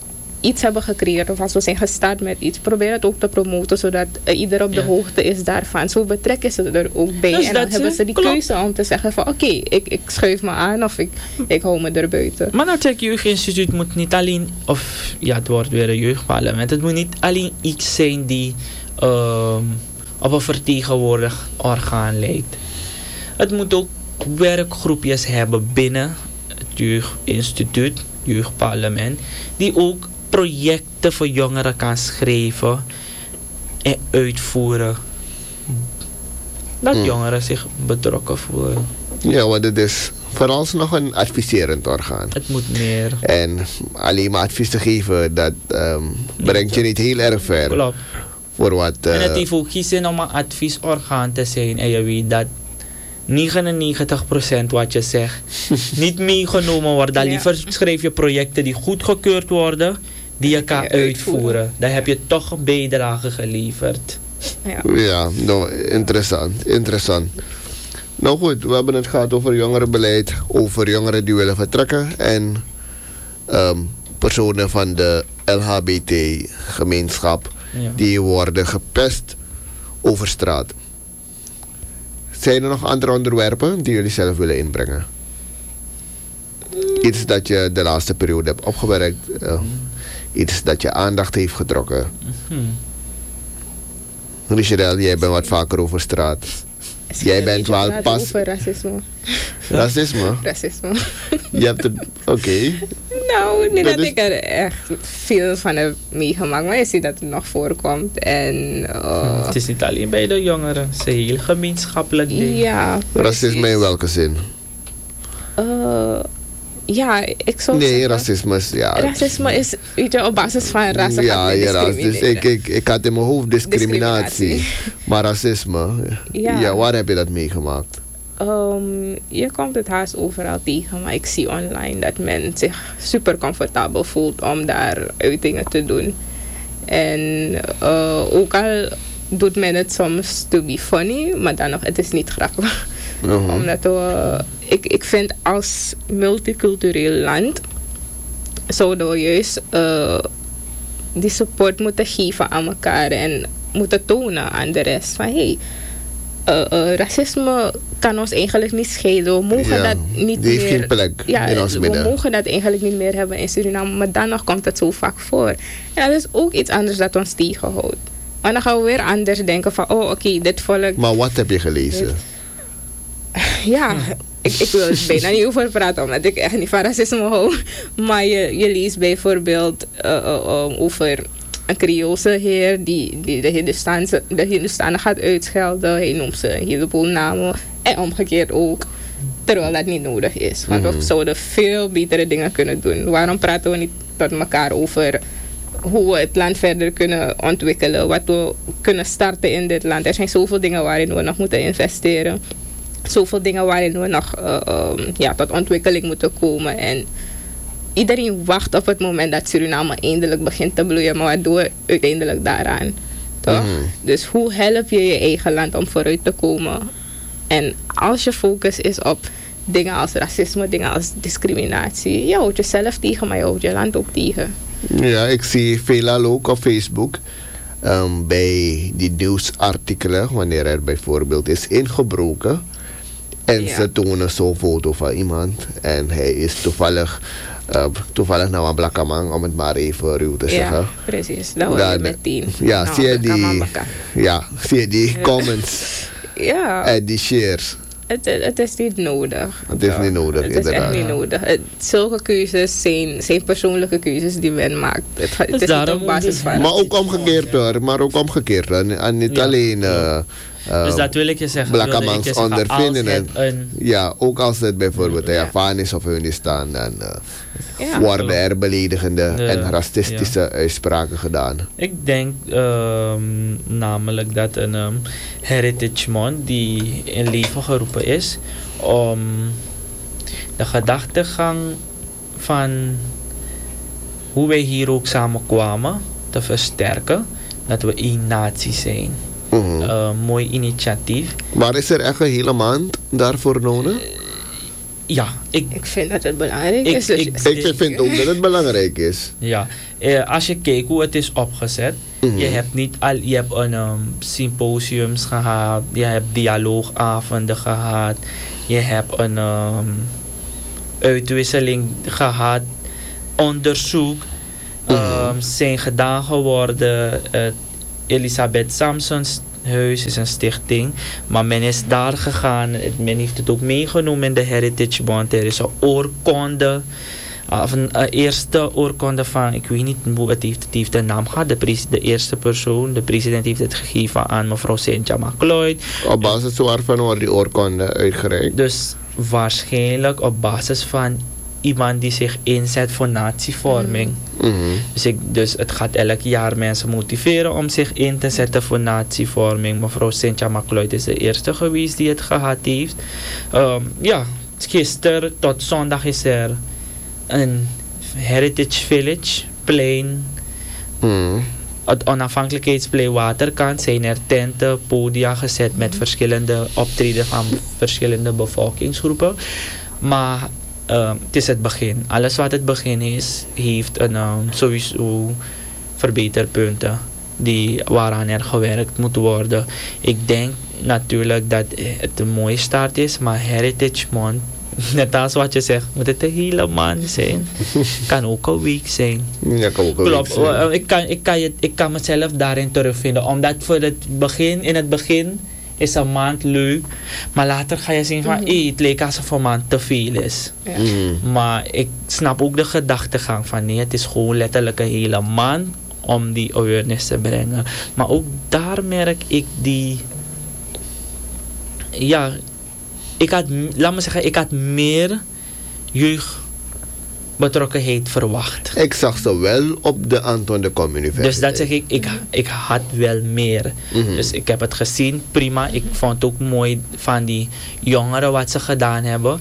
iets hebben gecreëerd of als we zijn gestart met iets, probeer het ook te promoten zodat ieder op de hoogte is daarvan. Zo betrekken ze er ook bij. Dus en dan hebben ze die keuze om te zeggen van oké, ik schuif me aan of ik hou me er buiten. Maar dat jeugdinstituut moet niet alleen, of ja, het wordt weer een jeugdparlement, het moet niet alleen iets zijn die op een vertegenwoordigd orgaan lijkt. Het moet ook werkgroepjes hebben binnen het jeugdinstituut, jeugdparlement, die ook projecten voor jongeren kan schrijven en uitvoeren. Dat jongeren zich betrokken voelen. Ja, want het is vooralsnog een adviserend orgaan. Het moet meer. En alleen maar advies te geven, dat brengt je niet heel erg ver. Klopt. Voor wat, En het heeft ook geen zin om een adviesorgaan te zijn. En je weet dat 99% wat je zegt niet meegenomen wordt. Dan liever schrijf je projecten die goedgekeurd worden, die je kan uitvoeren. Dan heb je toch een bijdrage geleverd. Ja, nou, interessant. Nou goed, we hebben het gehad over jongerenbeleid, over jongeren die willen vertrekken en personen van de LHBT-gemeenschap die worden gepest over straat. Zijn er nog andere onderwerpen die jullie zelf willen inbrengen? Iets dat je de laatste periode hebt opgewerkt, iets dat je aandacht heeft getrokken. Richardel, jij bent wat vaker over straat. Jij bent wel pas... Over racisme. Racisme? Racisme. Je hebt het... Oké. Nou, niet dat ik er echt veel van heb meegemaakt, maar je ziet dat het nog voorkomt. En, het is niet alleen bij de jongeren, het is een heel gemeenschappelijk ding. Ja, racisme in welke zin? Ja, ik zou nee, zeggen, racisme is... Ja, racisme is op basis van rassen. Ja, dus ik had in mijn hoofd discriminatie. Maar racisme, ja, waar heb je dat meegemaakt? Je komt het haast overal tegen, maar ik zie online dat men zich super comfortabel voelt om daar uitingen te doen. En ook al doet men het soms to be funny, maar dan nog, het is niet grappig. Omdat ik vind als multicultureel land zouden we juist die support moeten geven aan elkaar en moeten tonen aan de rest van hey, racisme kan ons eigenlijk niet scheiden. We mogen dat niet die meer. heeft geen plek in ons midden. We mogen dat eigenlijk niet meer hebben in Suriname, maar dan nog komt het zo vaak voor. En dat is ook iets anders dat ons tegenhoudt. Maar dan gaan we weer anders denken van oké, dit volk. Maar wat heb je gelezen? Ja, ik wil er bijna niet over praten, omdat ik echt niet van racisme hou. Maar je leest bijvoorbeeld over een Creoolse heer die de Hindustanen gaat uitschelden. Hij noemt ze een heleboel namen. En omgekeerd ook. Terwijl dat niet nodig is. Want we zouden veel betere dingen kunnen doen. Waarom praten we niet met elkaar over hoe we het land verder kunnen ontwikkelen? Wat we kunnen starten in dit land. Er zijn zoveel dingen waarin we nog moeten investeren. Zoveel dingen waarin we nog tot ontwikkeling moeten komen. En iedereen wacht op het moment dat Suriname eindelijk begint te bloeien. Maar wat doen we uiteindelijk daaraan? Toch? Dus hoe help je je eigen land om vooruit te komen? En als je focus is op dingen als racisme, dingen als discriminatie. Je houdt jezelf tegen, maar je houdt je land ook tegen. Ja, ik zie veelal ook op Facebook. Bij die nieuwsartikelen, wanneer er bijvoorbeeld is ingebroken. En ze tonen zo'n foto van iemand. En hij is toevallig nou een blakkamang, om het maar even ruw te zeggen. Ja, precies. Dat hoor je meteen. Ja, zie je die comments. Ja. En die shares. Het is niet nodig. Het is niet nodig, het is echt niet nodig. Zulke keuzes zijn persoonlijke keuzes die men maakt. Het is niet op basis van... Maar ook omgekeerd hoor. Maar ook omgekeerd. En niet alleen... dus dat wil ik je zeggen. Blakkamangs ondervinden. Ja, ook als het bijvoorbeeld Javaan is of hun die staan. Dan worden er beledigende en racistische uitspraken gedaan. Ik denk namelijk dat een Heritage Month die in leven geroepen is om de gedachtegang van hoe wij hier ook samenkwamen te versterken. Dat we één natie zijn. Mooi initiatief. Maar is er echt een hele maand daarvoor nodig? ja, Ik vind dat het belangrijk is. Ik vind ook dat het belangrijk is. Ja, als je kijkt hoe het is opgezet, je hebt niet al, je hebt een symposiums gehad, je hebt dialoogavonden gehad, je hebt een uitwisseling gehad, onderzoek zijn gedaan geworden. Elisabeth Samsons huis is een stichting, maar men is daar gegaan, men heeft het ook meegenomen in de Heritage Bond. Er is een oorkonde, of een eerste oorkonde van, ik weet niet hoe het heeft de naam gehad, de eerste persoon, de president heeft het gegeven aan mevrouw Cynthia McLeod. Op basis waarvan wordt die oorkonde uitgereikt? Dus waarschijnlijk op basis van iemand die zich inzet voor natievorming. Dus het gaat elk jaar mensen motiveren om zich in te zetten voor natievorming. Mevrouw Cynthia McLeod is de eerste geweest die het gehad heeft. Gisteren tot zondag is er een Heritage Village plein. Het onafhankelijkheidsplein Waterkant zijn er tenten, podia gezet met verschillende optreden van verschillende bevolkingsgroepen. Maar het is het begin. Alles wat het begin is, heeft sowieso verbeterpunten waaraan er gewerkt moet worden. Ik denk natuurlijk dat het een mooie start is, maar Heritage Month, net als wat je zegt, moet het een hele maand zijn. Kan ook een week zijn. Ja, kan ook een week zijn. Ik kan mezelf daarin terugvinden, omdat in het begin is een maand leuk, maar later ga je zien van het leek alsof een maand te veel is. Ja. Maar ik snap ook de gedachtegang van nee, het is gewoon letterlijk een hele maand om die awareness te brengen. Maar ook daar merk ik ik had meer jeugdbetrokkenheid verwacht. Ik zag ze wel op de Anton de Kom Universiteit. Dus dat zeg ik had wel meer. Dus ik heb het gezien, prima. Ik vond het ook mooi van die jongeren wat ze gedaan hebben.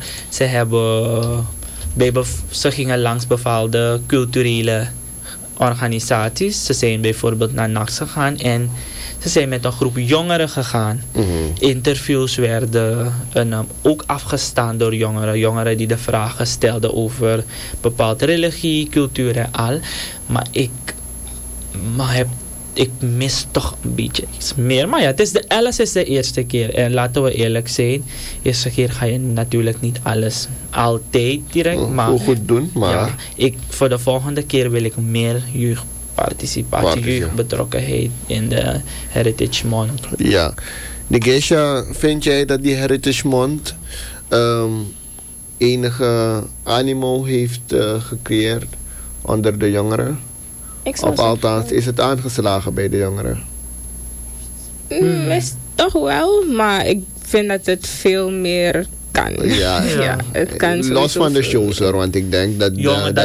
Ze gingen langs bepaalde culturele organisaties. Ze zijn bijvoorbeeld naar NAX gegaan en ze zijn met een groep jongeren gegaan. Interviews werden ook afgestaan door jongeren die de vragen stelden over bepaalde religie, cultuur en al. Maar ik mis toch een beetje iets meer. Maar ja, alles is de eerste keer. En laten we eerlijk zijn, de eerste keer ga je natuurlijk niet alles altijd direct. Maar goed doen, maar ja, voor de volgende keer wil ik meer jeugdparticipatie, jeugdbetrokkenheid in de Heritage Month. Ja. Negesha, vind jij dat die Heritage Month enige animo heeft gecreëerd onder de jongeren? Of althans, is het aangeslagen bij de jongeren? Is toch wel, maar ik vind dat het veel meer kan. Ja, het kan los van de shows hoor, want ik denk dat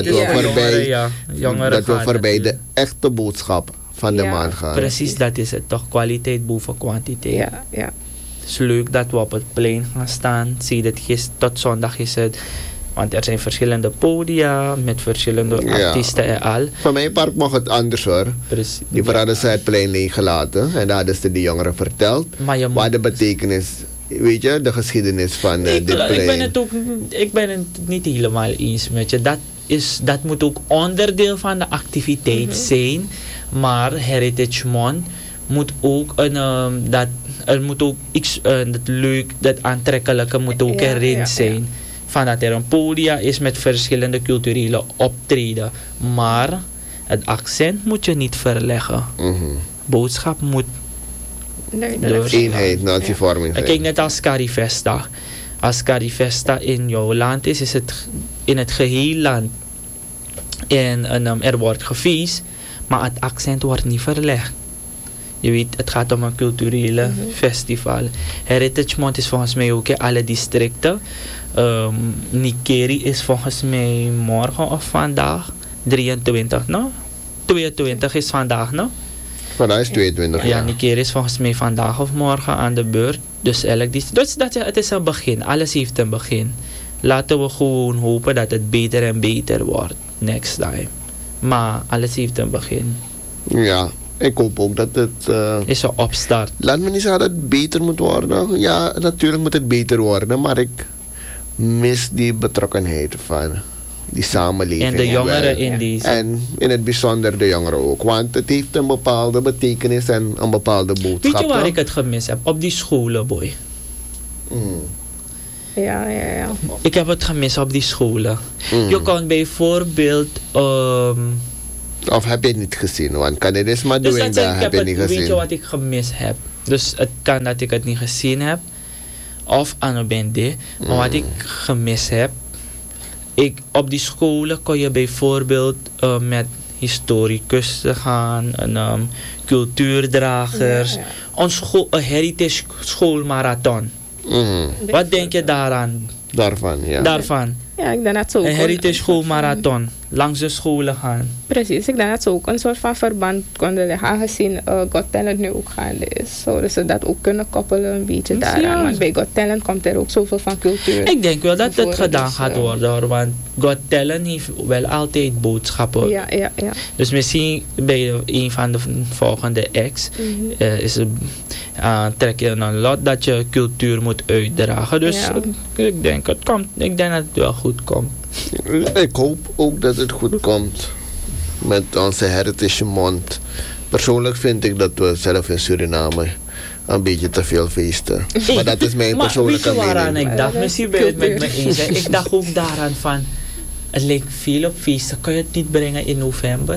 we voorbij de echte boodschap van de maand gaan. Precies, dat is het toch, kwaliteit boven kwantiteit. Ja. Het is leuk dat we op het plein gaan staan. Zie dat tot zondag is het. Want er zijn verschillende podia met verschillende artiesten en al. Van mijn part mocht het anders hoor. Precies. Die hadden ze het plein leeggelaten en daar hadden ze de jongeren verteld. Maar de betekenis, weet je, de geschiedenis van dit plein. Ik ben het niet helemaal eens met je. Dat moet ook onderdeel van de activiteit zijn. Maar Heritage Month moet ook er moet ook iets dat leuk, dat aantrekkelijke moet ook erin zijn. Van dat er een podia is met verschillende culturele optreden. Maar het accent moet je niet verleggen. Boodschap moet eenheid, natievorming zijn. Kijk, net als Carifesta. Als Carifesta in jouw land is het in het geheel land. En er wordt gefeest, maar het accent wordt niet verlegd. Je weet, het gaat om een culturele festival. Heritage Month is volgens mij ook in alle districten. Nikeri is volgens mij morgen of vandaag. 23, no? 22 is vandaag, no? Vandaag is 22, ja. Nikeri is volgens mij vandaag of morgen aan de beurt. Dus het is een begin. Alles heeft een begin. Laten we gewoon hopen dat het beter en beter wordt. Next time. Maar alles heeft een begin. Ja. Ik hoop ook dat het is een opstart. Laat me niet zeggen dat het beter moet worden. Ja, natuurlijk moet het beter worden. Maar mist die betrokkenheid van die samenleving. En de jongeren wel. in die... En in het bijzonder de jongeren ook. Want het heeft een bepaalde betekenis en een bepaalde boodschap. Weet je waar toch? ik het gemist heb? Op die scholen, boy. Mm. Ja. Ik heb het gemist op die scholen. Je kan bijvoorbeeld... Of heb je het niet gezien? Want kan je dit maar doen dus en dat dat heb je niet weet je gezien. wat ik gemist heb? Dus het kan dat ik het niet gezien heb. Of anobende. Maar wat ik gemist heb... op die scholen kon je bijvoorbeeld met historicussen gaan. En, cultuurdragers. Ja. Een heritage schoolmarathon. Wat denk je daaraan? Daarvan, ja. Daarvan? Ja, ik denk dat zo ook Een heritage schoolmarathon. Langs de scholen gaan. Precies, ik denk dat ze ook een soort van verband konden leggen, aangezien Got Talent nu ook gaande is. Zodat ze dat ook kunnen koppelen een beetje daaraan. Ja. Want bij Got Talent komt er ook zoveel van cultuur. Ik denk wel dat het Tevoren, gedaan dus, gaat worden hoor, want Got Talent heeft wel altijd boodschappen. Ja. Dus misschien bij een van de volgende acts trek je een lot dat je cultuur moet uitdragen. Dus Ja. ik denk dat het wel goed komt. Ik hoop ook dat het goed komt met onze Heritage Month. Persoonlijk vind ik dat we zelf in Suriname een beetje te veel feesten. Maar dat is mijn persoonlijke weet je waaraan mening. ik dacht? Misschien ben je het met me eens. Hè. Ik dacht ook daaraan van, het leek veel op feesten. Kan je het niet brengen in november?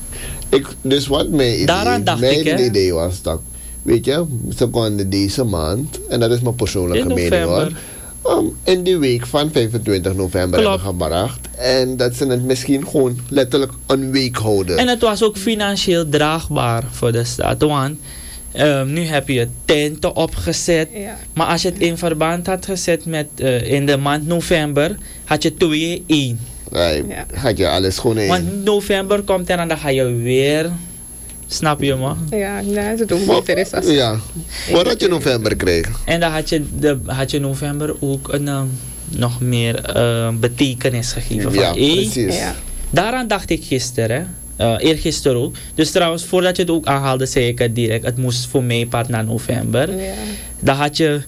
Dus wat mijn Daaraan dacht ik, hè? idee was dat, weet je, ze konden deze maand, en dat is mijn persoonlijke In mening hoor, november. in die week van 25 november Klopt. hebben gebracht. En dat ze het misschien gewoon letterlijk een week houden. En het was ook financieel draagbaar voor de staat. Want nu heb je tenten opgezet. Ja. Maar als je het in verband had gezet met in de maand november, had je 2-1. Ja. Gaat je alles gewoon in. Want november komt er en dan ga je weer. Snap je me? Ja, nee, ze doen beter is als... Ja, voordat je november kreeg. En dan had je november ook een nog meer betekenis gegeven. Ja, van, hey, precies. Ja. daaraan dacht ik gisteren. Eergisteren ook. Dus trouwens, voordat je het ook aanhaalde, zei ik het direct. Het moest voor mij part naar november. Ja. Dan had je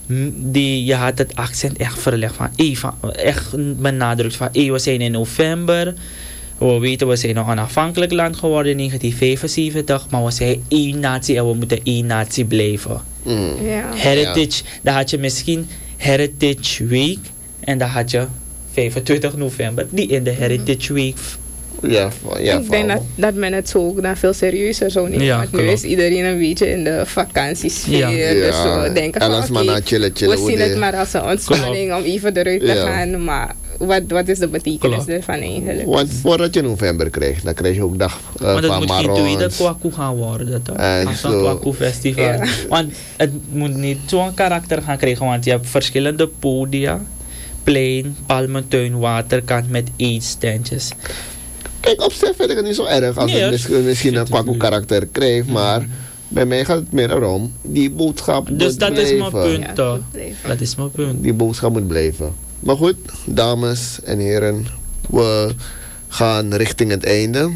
je had het accent echt verlegd echt benadrukt van we zijn in november. We weten, we zijn nog een afhankelijk land geworden in 1975, maar we zijn één natie en we moeten één natie blijven. Ja. Heritage, dan had je misschien Heritage Week en dan had je 25 november, die in de Heritage Week. Ja, Ik denk dat men het zo ook dan veel serieuzer zou nemen. Ja, want nu klopt. is iedereen een beetje in de vakantiesfeer. Ja. Dus we denken van alles maar naar chillen. we zien het maar als een ontspanning om even eruit te Ja. gaan. Maar wat is de betekenis Klopt. ervan eigenlijk? Want voordat je november krijgt, dan krijg je ook dag Want het van moet geen tweede Marons. Kwaku gaan worden, toch? En Als een zo. Kwaku festival. Ja. Want het moet niet zo'n karakter gaan krijgen, want je hebt verschillende podia, plein, palmentuin, waterkant met eetstandjes. Kijk, op zich vind ik het niet zo erg als Nee, het misschien een kwaku karakter krijgt, maar bij mij gaat het meer erom, die boodschap Dus moet dat is blijven. mijn punt, Ja, toch? moet blijven. Dat is mijn punt. Die boodschap moet blijven. Maar goed, dames en heren, we gaan richting het einde.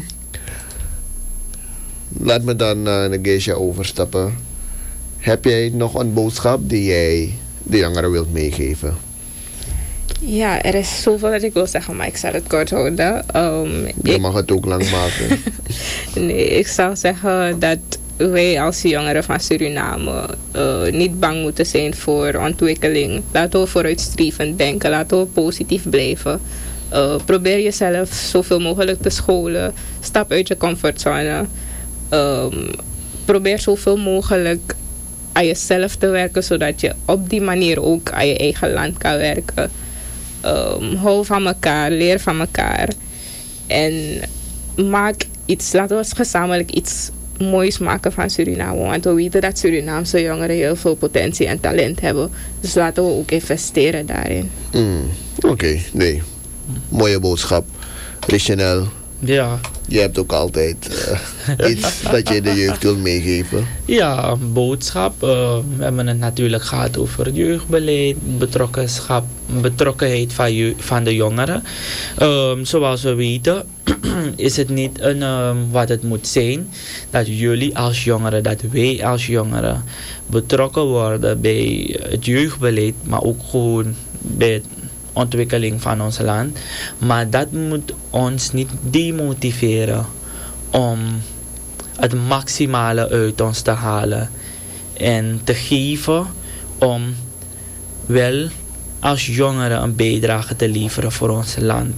Laat me dan naar de Geisha overstappen. Heb jij nog een boodschap die jij de jongeren wilt meegeven? Ja, er is zoveel dat ik wil zeggen, maar ik zal het kort houden. Je mag het ook lang maken. Nee, ik zou zeggen dat wij als jongeren van Suriname niet bang moeten zijn voor ontwikkeling. Laten we vooruitstrevend denken, laten we positief blijven. Probeer jezelf zoveel mogelijk te scholen. Stap uit je comfortzone. Probeer zoveel mogelijk aan jezelf te werken, zodat je op die manier ook aan je eigen land kan werken. Hou van elkaar, leer van elkaar. En maak iets, laten we gezamenlijk iets moois maken van Suriname. Want we weten dat Surinaamse jongeren heel veel potentie en talent hebben. Dus laten we ook investeren daarin. Oké, nee. Mooie boodschap. Richanel, Ja. je hebt ook altijd iets dat je de jeugd wilt meegeven. Ja, een boodschap. We hebben het natuurlijk gehad over jeugdbeleid, betrokkenheid van de jongeren. Zoals we weten is het niet wat het moet zijn. Dat jullie als jongeren, dat wij als jongeren betrokken worden bij het jeugdbeleid, maar ook gewoon bij ontwikkeling van ons land. Maar dat moet ons niet demotiveren om het maximale uit ons te halen. En te geven om wel als jongeren een bijdrage te leveren voor ons land.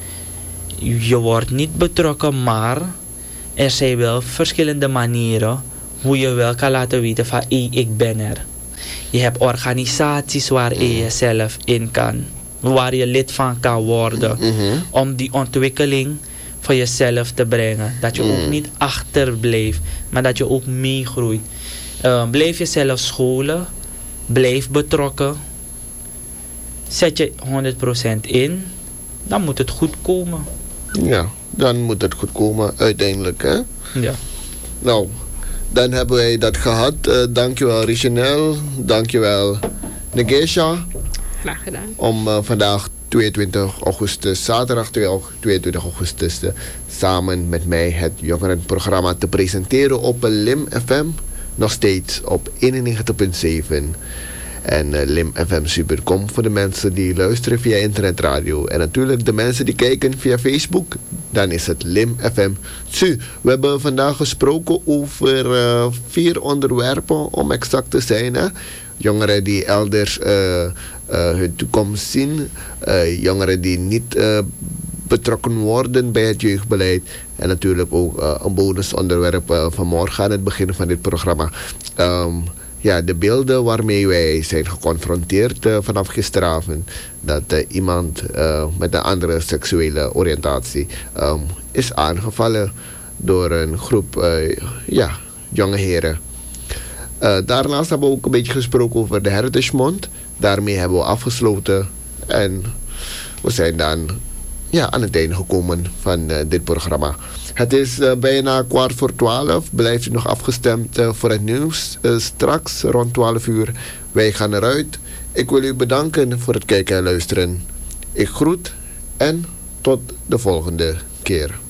Je wordt niet betrokken, maar er zijn wel verschillende manieren hoe je wel kan laten weten van ik ben er. Je hebt organisaties waar je zelf in kan, waar je lid van kan worden, om die ontwikkeling van jezelf te brengen. Dat je ook niet achterblijft, maar dat je ook meegroeit. Blijf jezelf scholen, blijf betrokken, zet je 100% in, dan moet het goed komen. Ja, dan moet het goed komen uiteindelijk, hè? Ja. Nou, dan hebben wij dat gehad. Dankjewel Richanel, dankjewel Negesha. Graag gedaan. Om vandaag 22 augustus, zaterdag 22 augustus, samen met mij het jongerenprogramma te presenteren op Lim FM. Nog steeds op 91.7. En Lim FM Supercom voor de mensen die luisteren via internetradio. En natuurlijk de mensen die kijken via Facebook. Dan is het Lim FM Su. We hebben vandaag gesproken over 4 onderwerpen om exact te zijn. Hè? Jongeren die elders hun toekomst zien. Jongeren die niet betrokken worden bij het jeugdbeleid. En natuurlijk ook een bonusonderwerp vanmorgen aan het begin van dit programma. Ja, de beelden waarmee wij zijn geconfronteerd vanaf gisteravond. Dat iemand met een andere seksuele oriëntatie is aangevallen door een groep jonge heren. Daarnaast hebben we ook een beetje gesproken over de Heritage Month. Daarmee hebben we afgesloten. En we zijn dan aan het einde gekomen van dit programma. Het is bijna 11:15. Blijft u nog afgestemd voor het nieuws. Straks rond 12 uur. Wij gaan eruit. Ik wil u bedanken voor het kijken en luisteren. Ik groet en tot de volgende keer.